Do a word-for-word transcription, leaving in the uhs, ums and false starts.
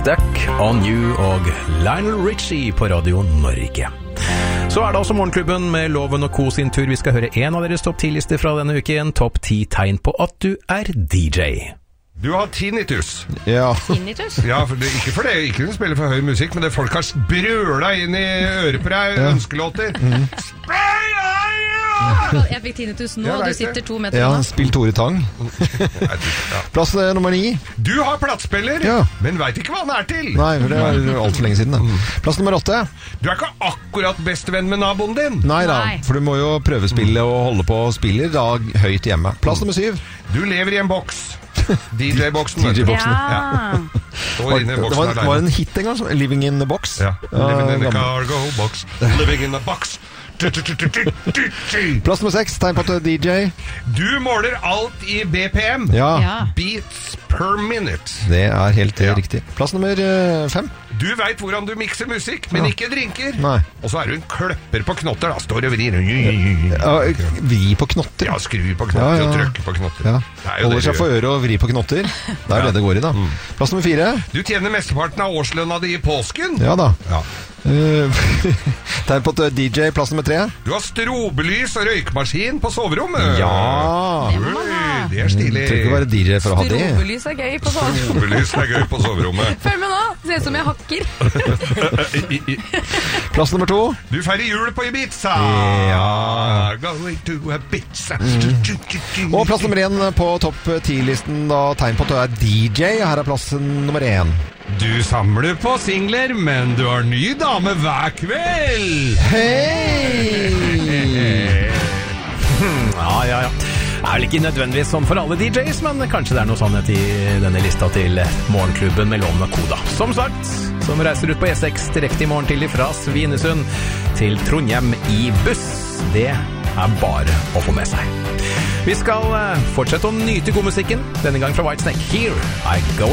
Stuck on You og Lionel Richie på Radio Norge. Så er det også Morgenklubben med Loven og Co sin tur. Vi skal høre en av deres topp ti-lister fra denne uken. Topp ti tegn på at du er D J. Du har tinnitus. Ja. Tinnitus? Ja, for det, ikke for det, ikke hun spiller for høy musikk, men det folk har brøla inn i øret på deg, ja. Ønskelåter. Mm. Jeg fikk tinnitus nå, og du sitter to meter ja, unna. Ja, spill Tore Tang. Plass nummer ni. Du har plattspiller, ja. Men vet ikke hva den er til. Nei, for det er alt for lenge siden. Da. Plass nummer åtte. Du er ikke akkurat bestevenn med naboen din. Nei da, Nei. For du må jo prøve spillet og holde på spiller da høyt hjemme. Plass nummer syv. Du lever i en boks. D J-boksen. D J-boksen. Ja. Var, det var, var en hit en gang, som Living in the Box. Ja. Living in the cargo box. Living in the box. Plass nummer seks, tegn på at D J. Du måler alt i B P M. Ja. Ja. Beats per minute. Det er helt Ja. riktig. Plass nummer uh, fem. Du vet hvordan du mikser musikk, men Ja. ikke drinker. Nei. Og så er du en kløpper på knotter, da. Står og vrir. Ja, vri på knotter. Ja, skru på knotter Ja, ja. og trykke på knotter. Ja. Det er jo Holder det seg du for gjør. øret og vri på knotter. Det er Ja. det det går i da. Mm. Plass nummer fire. Du tjener mesteparten av årslønna di i påsken. Ja da. Ja. Uh, tegn på at D J, plass nummer tre. Du har strobelys og røykmaskin på soverommet. Ja. Det må man ha. Oi, det er stilig. Trenger ikke være D J for å ha det. Strobelys er gøy på sånn. Strobelys er gøy på soverommet. Følg med nå, ser ut som jeg hakker. Plass nummer to. Du feirer jul på Ibiza. Ja. Going to Ibiza. Og plass nummer én på topp ti-listen da, tegn på at du er D J. Her er plassen nummer én. Du samler på singler, men du har ny dame hver kveld. Hei! Ja, ja, ja. Det er vel ikke nødvendigvis sånn for alle D Js, men kanskje det er noe sannhet i denne lista til Morgenklubben med Loven og Koda. Som sagt, som reiser ut på E seks direkte i morgen tidlig fra Svinesund til Trondheim i buss. Det er bare å få med seg. Vi skal fortsette å nyte god musikken, denne gang fra Whitesnake. Here I go.